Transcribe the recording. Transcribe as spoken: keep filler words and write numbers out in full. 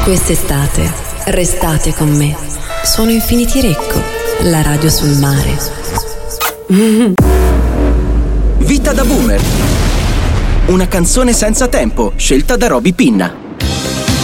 Quest'estate restate con me. Sono Infinity Recco, la radio sul mare. Vita da boomer. Una canzone senza tempo, scelta da Roby Pinna.